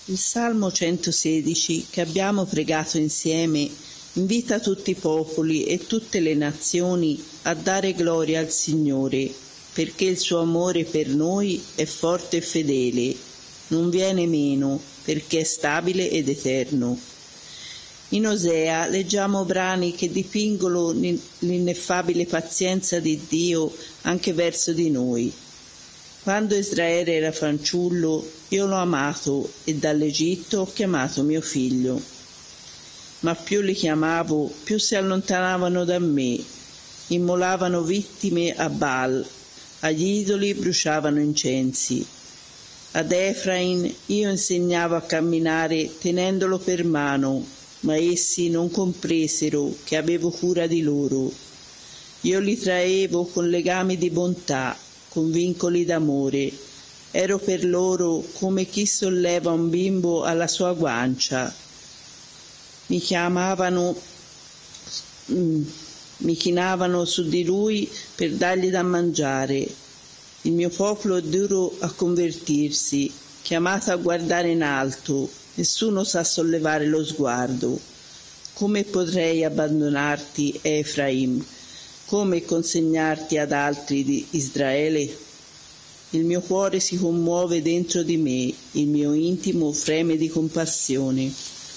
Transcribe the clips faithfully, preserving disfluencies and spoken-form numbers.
Il Salmo centosedici, che abbiamo pregato insieme, invita tutti i popoli e tutte le nazioni a dare gloria al Signore, perché il suo amore per noi è forte e fedele, non viene meno, perché è stabile ed eterno. In Osea leggiamo brani che dipingono l'ineffabile pazienza di Dio anche verso di noi. Quando Israele era fanciullo, io l'ho amato e dall'Egitto ho chiamato mio figlio. Ma più li chiamavo, più si allontanavano da me, immolavano vittime a Baal, agli idoli bruciavano incensi. Ad Efraim io insegnavo a camminare tenendolo per mano, ma essi non compresero che avevo cura di loro. Io li traevo con legami di bontà, con vincoli d'amore. Ero per loro come chi solleva un bimbo alla sua guancia. Mi chiamavano, mm, mi chinavano su di lui per dargli da mangiare. Il mio popolo è duro a convertirsi, chiamato a guardare in alto, nessuno sa sollevare lo sguardo. Come potrei abbandonarti, Efraim? Come consegnarti ad altri di Israele? Il mio cuore si commuove dentro di me, il mio intimo freme di compassione.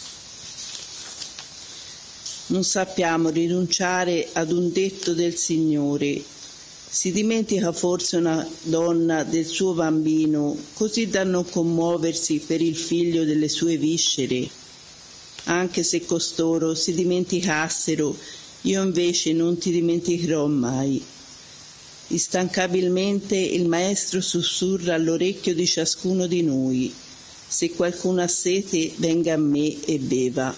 Non sappiamo rinunciare ad un detto del Signore. Si dimentica forse una donna del suo bambino, così da non commuoversi per il figlio delle sue viscere? Anche se costoro si dimenticassero, io invece non ti dimenticherò mai. Instancabilmente il Maestro sussurra all'orecchio di ciascuno di noi: se qualcuno ha sete, venga a me e beva.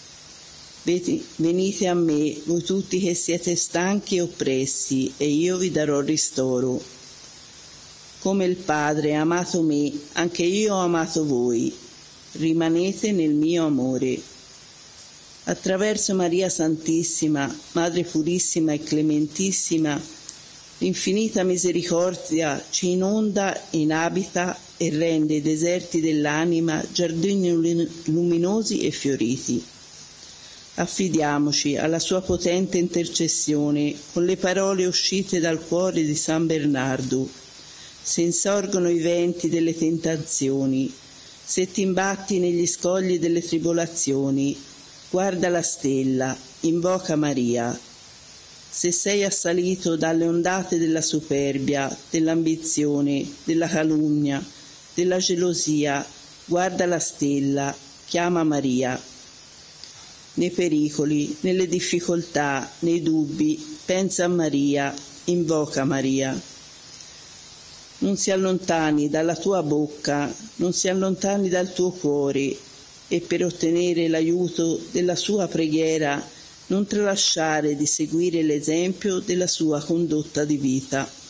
Venite a me, voi tutti che siete stanchi e oppressi, e io vi darò ristoro. Come il Padre ha amato me, anche io ho amato voi. Rimanete nel mio amore. Attraverso Maria Santissima, Madre purissima e clementissima, l'infinita misericordia ci inonda, inabita e rende i deserti dell'anima giardini luminosi e fioriti. Affidiamoci alla sua potente intercessione con le parole uscite dal cuore di San Bernardo. Se insorgono i venti delle tentazioni, se ti imbatti negli scogli delle tribolazioni, guarda la stella, invoca Maria. Se sei assalito dalle ondate della superbia, dell'ambizione, della calunnia, della gelosia, guarda la stella, chiama Maria. Nei pericoli, nelle difficoltà, nei dubbi, pensa a Maria, invoca Maria. Non si allontani dalla tua bocca, non si allontani dal tuo cuore, e per ottenere l'aiuto della sua preghiera non tralasciare di seguire l'esempio della sua condotta di vita.